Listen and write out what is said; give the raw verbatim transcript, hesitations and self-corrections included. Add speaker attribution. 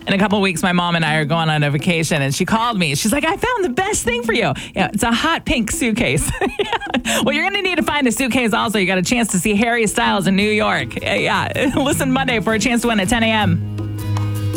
Speaker 1: In a couple weeks, my mom and I are going on a vacation, and she called me. She's like, I found the best thing for you. Yeah, it's a hot pink suitcase. Yeah. Well, you're going to need to find a suitcase also. You got a chance to see Harry Styles in New York. Yeah. Listen Monday for a chance to win at ten a.m.